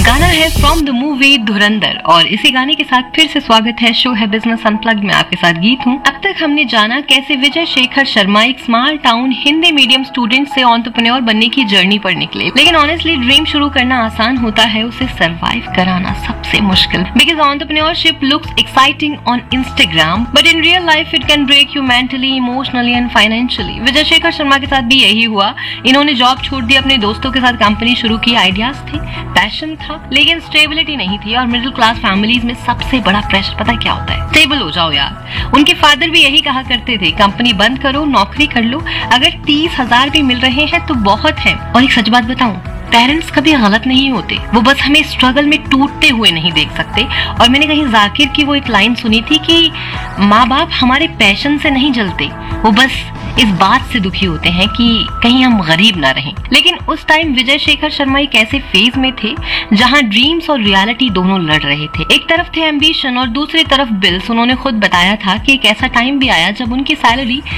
गाना है from the movie धुरंधर और इसी गाने के साथ फिर से स्वागत है। शो है बिजनेस अनप्लग्ड में, आपके साथ गीत हूँ। अब तक हमने जाना कैसे विजय शेखर शर्मा एक small town Hindi medium student से एंटरप्रेन्योर बनने की जर्नी पर निकले। लेकिन ऑनेस्टली ड्रीम शुरू करना आसान होता है, उसे सरवाइव कराना सबसे मुश्किल। Because entrepreneurship looks exciting on Instagram but in real life it can break you mentally, emotionally and financially. Vijay Shekhar Sharma के साथ भी यही हुआ। इन्होंने जॉब छोड़ दी, अपने दोस्तों के साथ कंपनी शुरू की। आइडियाज थे, पैशन था, लेकिन स्टेबिलिटी नहीं थी। और मिडिल क्लास फैमिलीज में सबसे बड़ा प्रेशर पता है क्या होता है? स्टेबल हो जाओ यार। उनके फादर भी यही कहा करते थे, कंपनी बंद करो, नौकरी कर लो, अगर 30,000 भी मिल रहे हैं तो बहुत है। और एक सच बात बताऊं, पेरेंट्स कभी गलत नहीं होते, वो बस हमें स्ट्रगल में टूटते हुए नहीं देख सकते। और मैंने कहीं जाकिर की वो एक लाइन सुनी थी कि माँ बाप हमारे पैशन से नहीं जलते, वो बस इस बात से दुखी होते हैं कि कहीं हम गरीब ना रहें। लेकिन उस टाइम विजय शेखर शर्मा एक ऐसे फेज में थे जहां ड्रीम्स और रियलिटी दोनों लड़ रहे थे। एक तरफ थे एम्बिशन और दूसरी तरफ बिल्स। उन्होंने खुद बताया था कि एक ऐसा टाइम भी आया जब उनकी सैलरी